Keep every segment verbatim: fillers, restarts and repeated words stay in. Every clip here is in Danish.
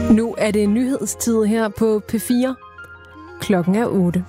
Nu er det nyhedstid her på P fire. Klokken er otte.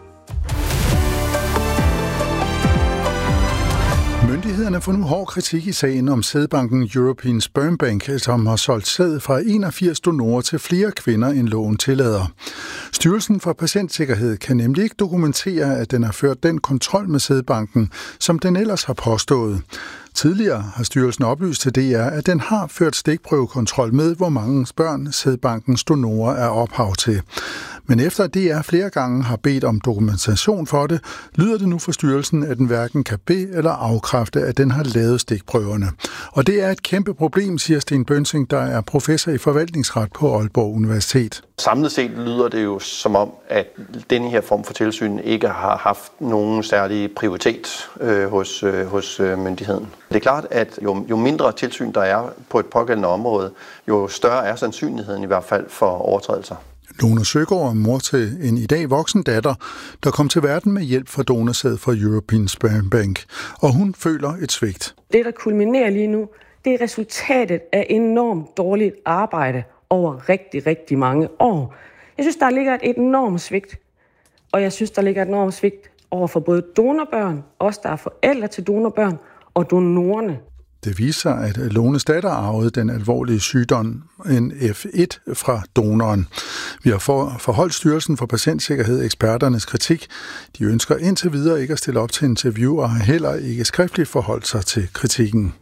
Myndighederne får nu hård kritik i sagen om sædbanken European Sperm Bank, som har solgt sæd fra enogfirs donorer til flere kvinder, end loven tillader. Styrelsen for Patientsikkerhed kan nemlig ikke dokumentere, at den har ført den kontrol med sædbanken, som den ellers har påstået. Tidligere har styrelsen oplyst til D R, at den har ført stikprøvekontrol med, hvor mange børn sædbankens donorer er ophav til. Men efter at D R flere gange har bedt om dokumentation for det, lyder det nu for styrelsen, at den hverken kan bede eller afkræfte, at den har lavet stikprøverne. Og det er et kæmpe problem, siger Sten Bønsing, der er professor i forvaltningsret på Aalborg Universitet. Samlet set lyder det jo som om, at denne her form for tilsyn ikke har haft nogen særlig prioritet øh, hos, øh, hos øh, myndigheden. Det er klart, at jo, jo mindre tilsyn der er på et pågældende område, jo større er sandsynligheden i hvert fald for overtrædelser. Lone Søgaard er mor til en i dag voksen datter, der kom til verden med hjælp fra donorsæd fra European Sperm Bank, og hun føler et svigt. Det, der kulminerer lige nu, det er resultatet af enormt dårligt arbejde over rigtig, rigtig mange år. Jeg synes, der ligger et enormt svigt, og jeg synes, der ligger et enormt svigt over for både donorbørn, os der er forældre til donorbørn, og donorerne. Det viser, at Lones datter arvede den alvorlige sygdom N F et fra donoren. Vi har for, forholdt Styrelsen for Patientsikkerhed eksperternes kritik. De ønsker indtil videre ikke at stille op til interview og har heller ikke skriftligt forholdt sig til kritikken.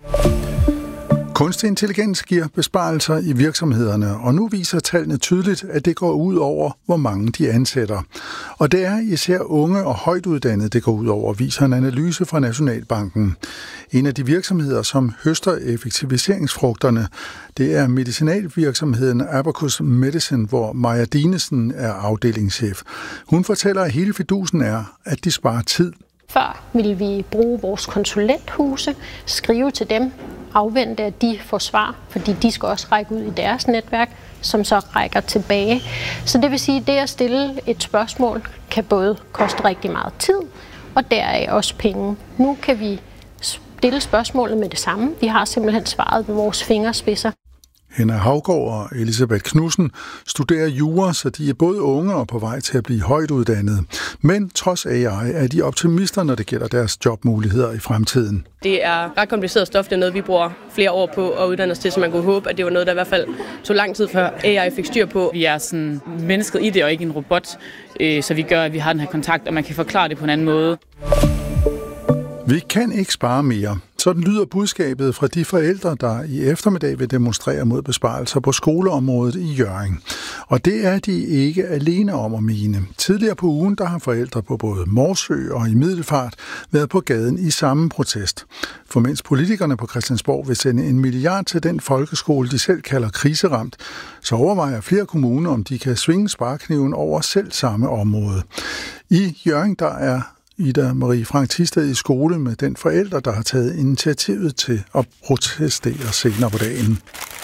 Kunstig intelligens giver besparelser i virksomhederne, og nu viser tallene tydeligt, at det går ud over, hvor mange de ansætter. Og det er især unge og højtuddannede, det går ud over, viser en analyse fra Nationalbanken. En af de virksomheder, som høster effektiviseringsfrugterne, det er medicinalvirksomheden Abacus Medicine, hvor Maja Dinesen er afdelingschef. Hun fortæller, at hele fidusen er, at de sparer tid. Før ville vi bruge vores konsulenthuse, skrive til dem, afvente, at de får svar, fordi de skal også række ud i deres netværk, som så rækker tilbage. Så det vil sige, at det at stille et spørgsmål kan både koste rigtig meget tid, og deraf også penge. Nu kan vi stille spørgsmålet med det samme. Vi har simpelthen svaret med vores fingerspidser. Henna Havgaard og Elisabeth Knudsen studerer jura, så de er både unge og på vej til at blive højt uddannede. Men trods A I er de optimister, når det gælder deres jobmuligheder i fremtiden. Det er ret kompliceret stof. Det er noget, vi bruger flere år på at uddanne os til, så man kunne håbe, at det var noget, der i hvert fald tog lang tid før A I fik styr på. Vi er sådan mennesket i det og ikke en robot, så vi gør, at vi har den her kontakt, og man kan forklare det på en anden måde. Vi kan ikke spare mere. Sådan lyder budskabet fra de forældre, der i eftermiddag vil demonstrere mod besparelser på skoleområdet i Hjørring. Og det er de ikke alene om at mene. Tidligere på ugen, der har forældre på både Morsø og i Middelfart været på gaden i samme protest. For mens politikerne på Christiansborg vil sende en milliard til den folkeskole, de selv kalder kriseramt, så overvejer flere kommuner, om de kan svinge sparekniven over selv samme område. I Hjørring, der er Ida Marie Frank Thisted i skole med den forælder, der har taget initiativet til at protestere senere på dagen.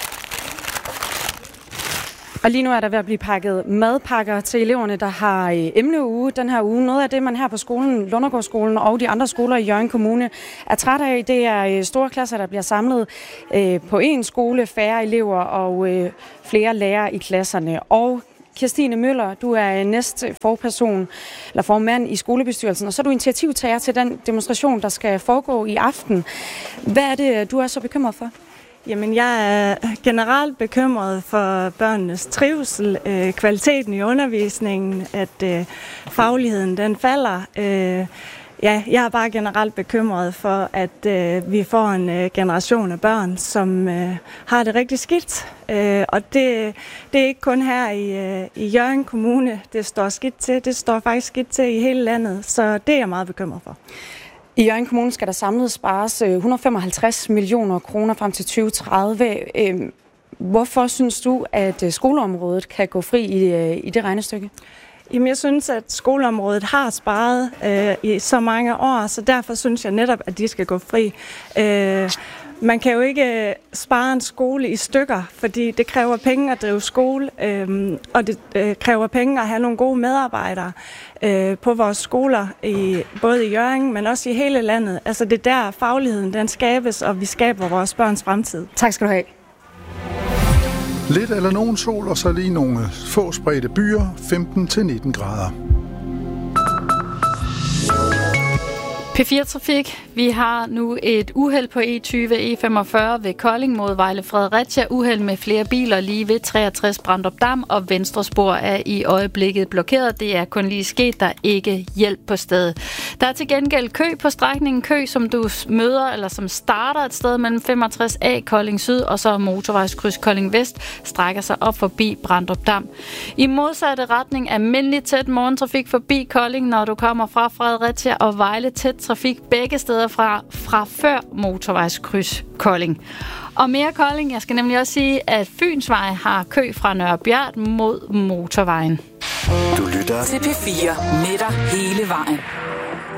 Og lige nu er der ved at blive pakket madpakker til eleverne, der har emneuge den her uge. Noget af det, man her på skolen, Lundergårdsskolen og de andre skoler i Hjørring Kommune er træt af, det er store klasser, der bliver samlet på én skole, færre elever og flere lærere i klasserne. Og Kirstine Møller, du er næst forperson, eller formand i skolebestyrelsen, og så er du initiativtager til den demonstration, der skal foregå i aften. Hvad er det, du er så bekymret for? Jamen, jeg er generelt bekymret for børnenes trivsel, øh, kvaliteten i undervisningen, at øh, fagligheden den falder. Øh, ja, jeg er bare generelt bekymret for, at øh, vi får en øh, generation af børn, som øh, har det rigtig skidt. Øh, og det, det er ikke kun her i, øh, i Hjørring Kommune, det står skidt til. Det står faktisk skidt til i hele landet, så det er jeg meget bekymret for. I Hjørring Kommune skal der samlet spares et hundrede og femoghalvtreds millioner kroner frem til tyve tredive. Hvorfor synes du, at skoleområdet kan gå fri i, i det regnestykke? Jamen, jeg synes, at skoleområdet har sparet øh, i så mange år, så derfor synes jeg netop, at de skal gå fri. Øh, Man kan jo ikke spare en skole i stykker, fordi det kræver penge at drive skole, øh, og det øh, kræver penge at have nogle gode medarbejdere øh, på vores skoler, i, både i Hjørring, men også i hele landet. Altså det er der fagligheden den skabes, og vi skaber vores børns fremtid. Tak skal du have. Lidt eller nogen sol, og så lige nogle få spredte byer, femten til nitten grader. P fire Trafik. Vi har nu et uheld på E tyve E femogfyrre ved Kolding mod Vejle Fredericia. Uheld med flere biler lige ved treogtres Brandrup Dam, og venstre spor er i øjeblikket blokeret. Det er kun lige sket, der er ikke hjælp på stedet. Der er til gengæld kø på strækningen. Kø, som du møder, eller som starter et sted mellem femogtres A Kolding Syd, og så motorvejskryds Kolding Vest, strækker sig op forbi Brandrup Dam. I modsatte retning almindelig tæt morgentrafik forbi Kolding, når du kommer fra Fredericia, og Vejle tæt trafik begge steder fra, fra før motorvejskryds Kolding. Og mere Kolding, jeg skal nemlig også sige, at Fynsvej har kø fra Nørre Bjert mod motorvejen. Du lytter til P fire med dig hele vejen.